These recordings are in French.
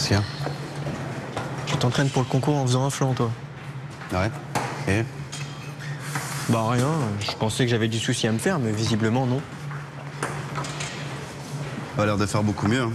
Qu'est-ce qu'il y a? Tu t'entraînes pour le concours en faisant un flanc, toi? Ouais. Et? Bah rien, je pensais que j'avais du souci à me faire, mais visiblement non. Pas l'air de faire beaucoup mieux. Hein.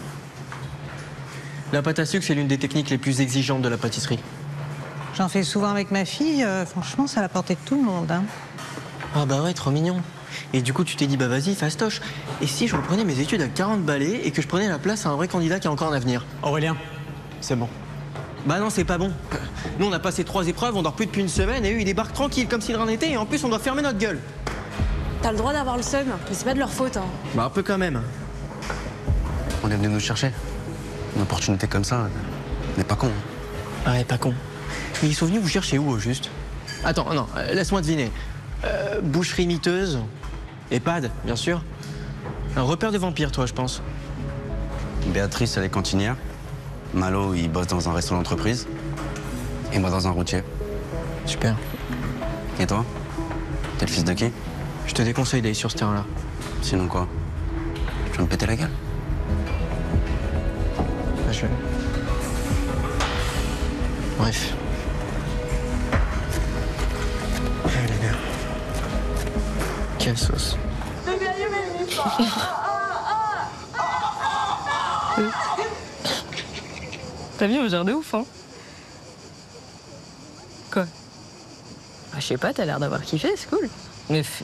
La pâte à sucre, c'est l'une des techniques les plus exigeantes de la pâtisserie. J'en fais souvent avec ma fille, franchement, ça a la portée de tout le monde. Hein. Ah bah ouais, trop mignon. Et du coup, tu t'es dit, bah vas-y, fastoche. Et si je reprenais mes études à 40 balais et que je prenais la place à un vrai candidat qui a encore un avenir? Aurélien, c'est bon. Bah non, c'est pas bon. Nous, on a passé 3 épreuves, on dort plus depuis une semaine, et eux, ils débarquent tranquilles, comme si de rien n'était, et en plus, on doit fermer notre gueule. T'as le droit d'avoir le seum, mais c'est pas de leur faute. Hein. Bah un peu quand même. On est venu nous chercher. Une opportunité comme ça, on n'est pas con. Hein. Ouais, pas con. Mais ils sont venus vous chercher où, au juste? Attends, non, laisse-moi deviner. Boucherie miteuse, EHPAD, bien sûr. Un repère de vampires, toi, je pense. Béatrice, elle est cantinière. Malo, il bosse dans un restaurant d'entreprise. Et moi, dans un routier. Super. Et toi? T'es le fils de qui? Je te déconseille d'aller sur ce terrain-là. Sinon quoi? Tu vas me péter la gueule? Bah, je... Bref. Elle est bien. Quelle sauce. T'as vu, genre de ouf, hein? Quoi? Ah, je sais pas, t'as l'air d'avoir kiffé, c'est cool. Mais